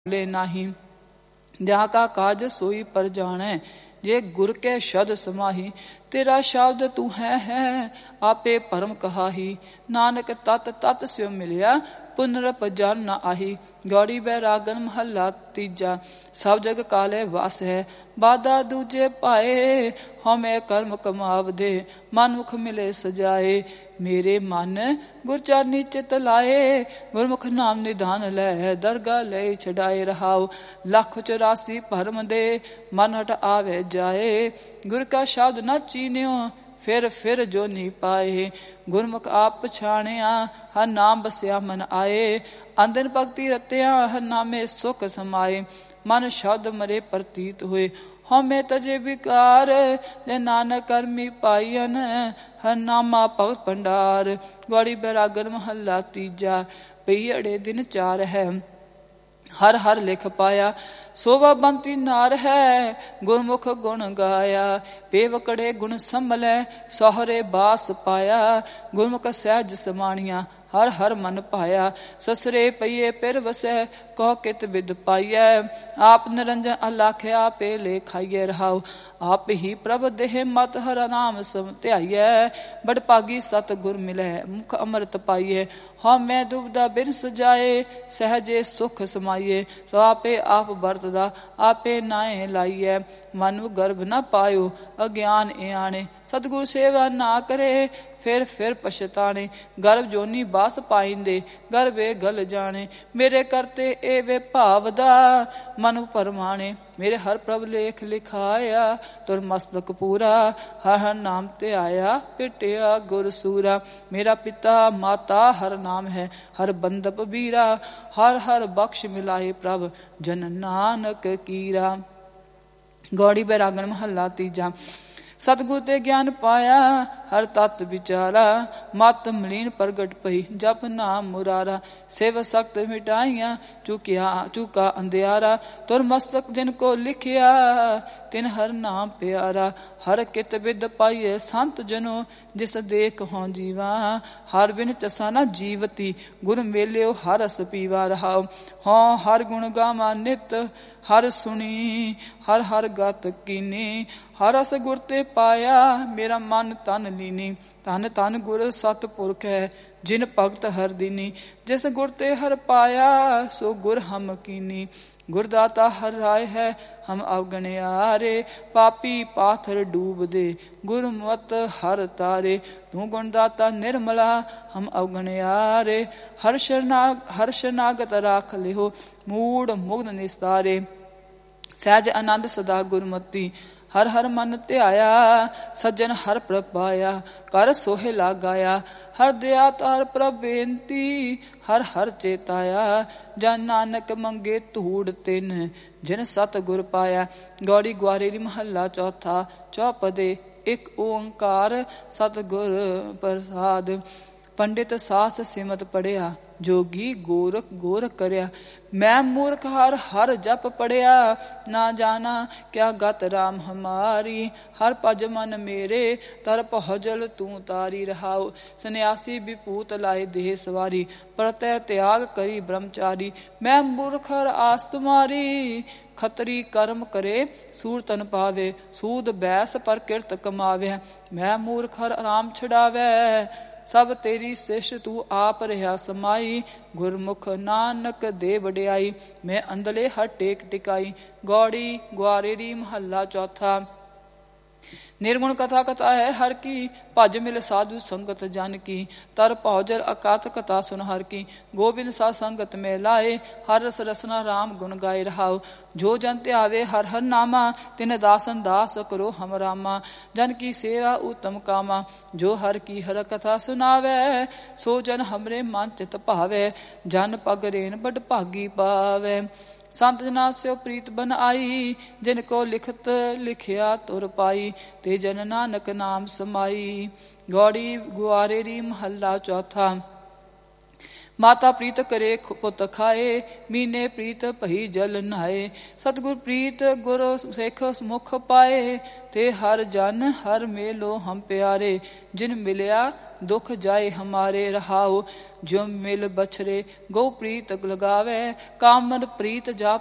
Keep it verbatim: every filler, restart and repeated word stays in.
ले नाही। जहाँ का काज सोई पर जाने, जे गुर के शब्द समाही। तेरा शब्द तू है है आपे परम कहाही। नानक तत तत स्यो मिलिया, पुनरप जन न आही। गौड़ी बैरागन महला तीजा, सब जग काले वास है। बाधा दूजे पाए, हमें कर्म कमाव दे। मन मुख मिले सजाए, मेरे मन गुर चरनी चित लाए। गुरमुख नाम निधान लै, दरगाह ले छड़ाए रहाओ। लख चौरासी भरम दे, मन हट आवे जाए। गुर का शब्द न चीन्यो, फिर फिर जो नी पाए। गुरमुख आप पछाणिया, हर नाम बसिया मन आए। अंदन भगति रतिया, हर नामे सुख समाए। मन शब्द मरे प्रतीत हुए, हमें तजे विकार। जे नानक करमी पाईन, हर नामा भगत भंडार। गौड़ी बैरागन महला तीजा, पईअड़े दिन चार है। हर हर लिख पाया, शोभा बनती नार है। गुरमुख गुण गाया, बेवकड़े गुण संभलै। सोहरे बास पाया, गुरमुख सहज समाणिया। हर हर मन पाया, ससरे पईए पिर वसै। कह कित विद पाइयै, आप निरंजन अलाखे आपे ले खाइए रहाओ। आप ही प्रभ देह मत, हर नाम सम ध्याइयै। बड़ भागी सत गुर मिलै, मुख अमृत पाइए। हाँ मैं दुबदा बिन सजाए, सहजे सुख समाइए। सो आपे आप बरतदा, आपे नाए लाइए। मन गर्भ न पायो, अज्ञान इयाने। सतगुरु सेवा ना करे, फिर फिर पछताने। गर्भ जोनी बास पाइंदे, गर्भे गल जाने। मेरे करते ए वे भावदा, मन परमाने। मेरे हर प्रभ लेख लिखाया, तुर मस्तक पूरा। हर हर नाम ते आया, पिटिया गुर सूरा। मेरा पिता माता हर नाम है, हर बंदप बीरा। हर हर बख्श मिलाए प्रभ, जन नानक कीरा। गौड़ी बैरागन महला तीजा, सतगुर ते ज्ञान पाया, हर तत्त विचारा। मत मलीन प्रगट पई, जप नाम मुरारा। सेव सख्त मिटाइया, चुकिया चुका अंधियारा। तुर मस्तक जिनको लिखिया, तिन हर नाम प्यारा। हर कित विद पाइए संत जनो, जिस देख हों जीवा। हर बिन चसा न जीवती, गुर मेल्यो हर रस पीवा रहाओ। हों हर गुण गावा नित, हर सुनी हर हर गत कीनी। हर रस गुर ते पाया, मेरा मन तन लीनी। धन धन गुर सतपुरख है, जिन भगत हर दीनी। जिस गुर ते हर पाया, सो गुर हम कीनी। गुरदाता हर राय है, हम अवगणियारे। पापी पाथर डूब दे, गुरमत हर तारे। तू गुणदाता निर्मला, हम अवगणियारे। हर शरनाग हर शरनागत राख लिहो, मूड मुग्ध निस्तारे। सहज आनंद सदा गुरमति, हर हर मन ध्याया। सज्जन हर प्रभ पाया, कर सोहे लगाया। हर दया तार प्रभ बेनती, हर हर चेताया। जन नानक मंगे धूड़ तिन, जिन सत गुर पाया। गौड़ी ग्वारेरी महला चौथा, चौपदे एक ओंकार सतगुर प्रसाद। पंडित सास सिमत पढ़िया, जोगी गोरख गोरख करया। मैं मूर्ख हर हर जप पढ़िया, ना जाना क्या गत राम हमारी। हर भज मन मेरे, तर पहुजल तू तारी रहाओ। सन्यासी विभूत लाए देह सवारी, प्रतः त्याग करी ब्रह्मचारी। मैं मूर्ख हर आस तुम्हारी, खतरी कर्म करे सूर तन पावे। सूद बैस पर किरत कमावे, मैं मूर्ख हर आराम छुड़ावे। सब तेरी शिष्ट तू आप रहा समाई, गुरमुख नानक दे वडियाई। मैं अंदले हर टेक टिकाई। गौड़ी ग्वारेरी महला चौथा, निर्गुण कथा कथा है हर की। भज मिल साधु संगत जन की, तर भौजल अकाथ कथा सुन हर की। गोबिंद सा संगत में लाए, हर रस रसना राम गुण गाए रहाओ। जो जन त्यावे हर हर नामा, तिन दासन दास करो हम रामा। जन की सेवा उत्तम कामा, जो हर की हर कथा सुनावे। सो जन हमरे मन चित भावे, जन पग रेन बड़ भागी पावे। संत जना स्यो प्रीत बन आई, जिनको लिखत लिखिया तुर पाई। ते जन नानक नाम समाई। गौड़ी ग्वारेरी महला चौथा, माता प्रीत करे पुत खाए, मीने प्रीत भई जल नहाए। सतगुर प्रीत गुर सिख मुख पाए, ते हर जन हर मेलो हम प्यारे। जिन मिलिया दुख जाए हमारे रहाओ। जो मिल बछरे गौ प्रीत लगावे, कामन प्रीत जा